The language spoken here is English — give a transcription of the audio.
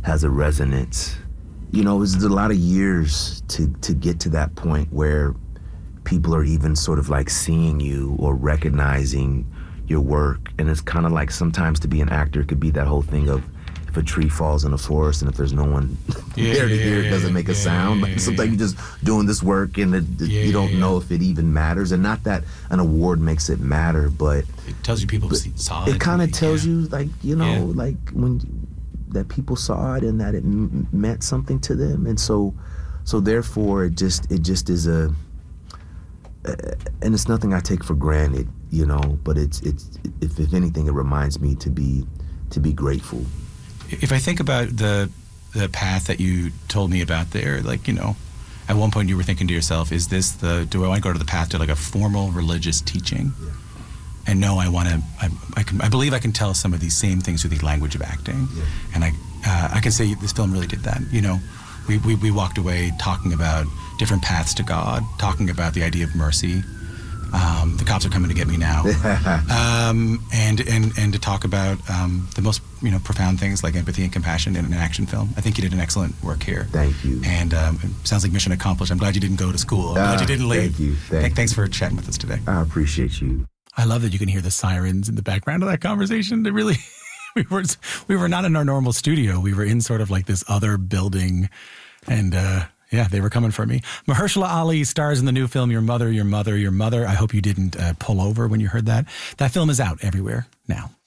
has a resonance. You know, it was a lot of years to get to that point where people are even sort of like seeing you or recognizing your work. And it's kind of like sometimes to be an actor, it could be that whole thing of if a tree falls in a forest and if there's no one there to hear it, doesn't make a sound. Like sometimes you're just doing this work and you don't know if it even matters. And not that an award makes it matter, but it tells you people saw it. It kind of tells you, like, you know, like when that people saw it and that it meant something to them. And so therefore it just is a, and it's nothing I take for granted, you know, but it's if anything, it reminds me to be grateful. If I think about the path that you told me about there, like, you know, at one point you were thinking to yourself, do I want to go to the path to like a formal religious teaching? Yeah. And no, I believe I can tell some of these same things through the language of acting. Yeah. And I can say this film really did that. You know, we walked away talking about different paths to God, talking about the idea of mercy. The cops are coming to get me now. And to talk about the most, you know, profound things like empathy and compassion in an action film. I think you did an excellent work here. Thank you. And it sounds like mission accomplished. I'm glad you didn't go to school. I'm glad you didn't leave. Thank you. Thanks for chatting with us today. I appreciate you. I love that you can hear the sirens in the background of that conversation. They really, we were not in our normal studio. We were in sort of like this other building, and yeah, they were coming for me. Mahershala Ali stars in the new film Your Mother, Your Mother, Your Mother. I hope you didn't pull over when you heard that. That film is out everywhere now.